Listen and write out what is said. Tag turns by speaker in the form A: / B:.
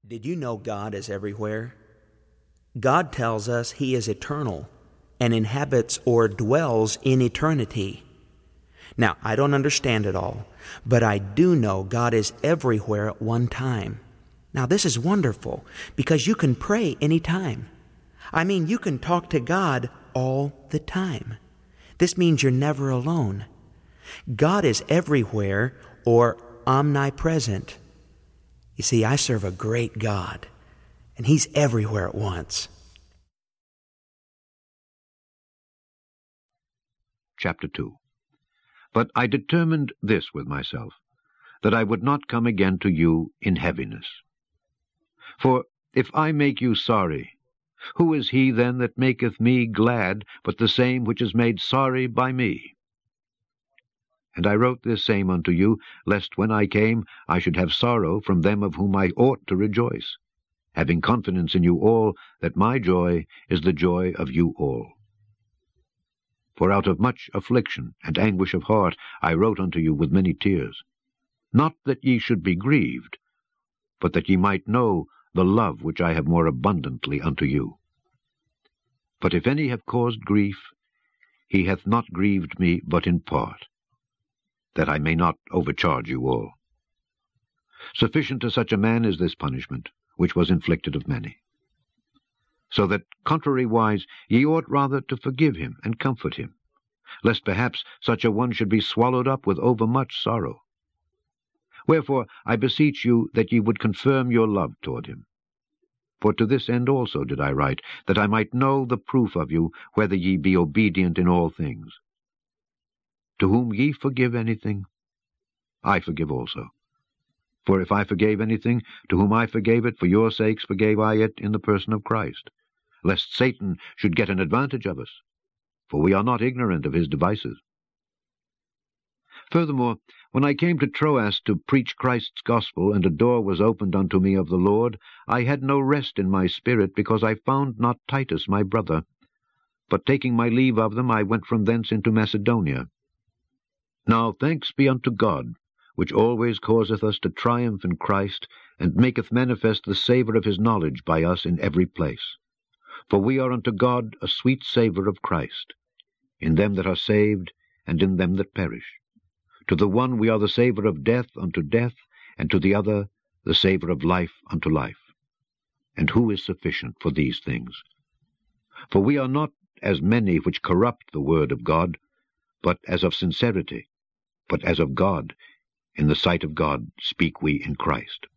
A: Did you know God is everywhere? God tells us He is eternal and inhabits or dwells in eternity. Now, I don't understand it all, but I do know God is everywhere at one time. Now, this is wonderful because you can pray anytime. I mean, you can talk to God all the time. This means you're never alone. God is everywhere or omnipresent. You see, I serve a great God, and He's everywhere at once.
B: Chapter 2. But I determined this with myself, that I would not come again to you in heaviness. For if I make you sorry, who is he then that maketh me glad, but the same which is made sorry by me? And I wrote this same unto you, lest when I came I should have sorrow from them of whom I ought to rejoice, having confidence in you all, that my joy is the joy of you all. For out of much affliction and anguish of heart I wrote unto you with many tears, not that ye should be grieved, but that ye might know the love which I have more abundantly unto you. But if any have caused grief, he hath not grieved me but in part, that I may not overcharge you all. Sufficient to such a man is this punishment, which was inflicted of many. So that, contrariwise, ye ought rather to forgive him and comfort him, lest perhaps such a one should be swallowed up with overmuch sorrow. Wherefore I beseech you that ye would confirm your love toward him. For to this end also did I write, that I might know the proof of you, whether ye be obedient in all things. To whom ye forgive anything, I forgive also. For if I forgave anything, to whom I forgave it, for your sakes forgave I it in the person of Christ, lest Satan should get an advantage of us, for we are not ignorant of his devices. Furthermore, when I came to Troas to preach Christ's gospel, and a door was opened unto me of the Lord, I had no rest in my spirit, because I found not Titus my brother. But taking my leave of them, I went from thence into Macedonia. Now thanks be unto God, which always causeth us to triumph in Christ, and maketh manifest the savour of his knowledge by us in every place. For we are unto God a sweet savour of Christ, in them that are saved, and in them that perish. To the one we are the savour of death unto death, and to the other the savour of life unto life. And who is sufficient for these things? For we are not as many which corrupt the word of God, but as of sincerity, but as of God, in the sight of God speak we in Christ.